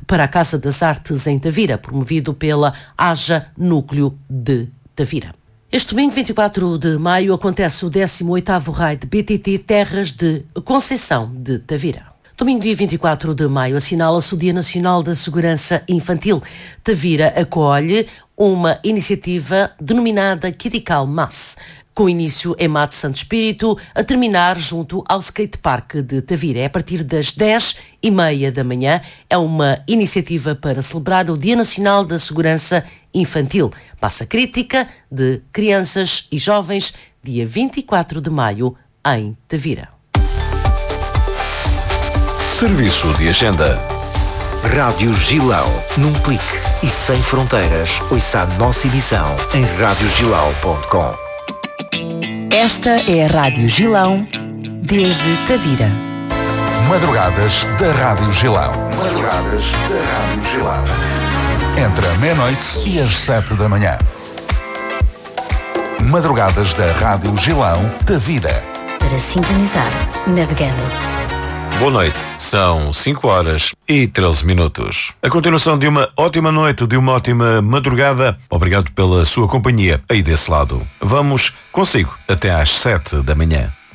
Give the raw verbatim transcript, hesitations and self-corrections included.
para a Casa das Artes em Tavira, promovido pela AJA Núcleo de Tavira. Este domingo, vinte e quatro de maio, acontece o décimo oitavo Raid B T T Terras de Conceição de Tavira. Domingo, dia vinte e quatro de maio, assinala-se o Dia Nacional da Segurança Infantil. Tavira acolhe uma iniciativa denominada Kidical Mass, com início em Mate Santo Espírito, a terminar junto ao skatepark de Tavira. É a partir das dez e meia da manhã. É uma iniciativa para celebrar o Dia Nacional da Segurança Infantil. Passa crítica de crianças e jovens, dia vinte e quatro de maio, em Tavira. Serviço de agenda. Rádio Gilão, num clique e sem fronteiras. Ouça a nossa emissão em rádio gilão ponto com. Esta é a Rádio Gilão, desde Tavira. Madrugadas da Rádio Gilão. Madrugadas da Rádio Gilão. Entre a meia-noite e as sete da manhã. Madrugadas da Rádio Gilão, Tavira. Para sintonizar, navegando. Boa noite, são cinco horas e treze minutos. A continuação de uma ótima noite, de uma ótima madrugada. Obrigado pela sua companhia aí desse lado. Vamos consigo até às sete da manhã.